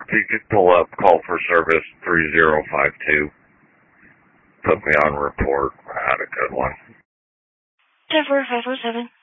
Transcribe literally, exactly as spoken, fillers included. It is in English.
If you could pull up call for service three zero five two, put me on report. I had a good one. ten four five oh seven.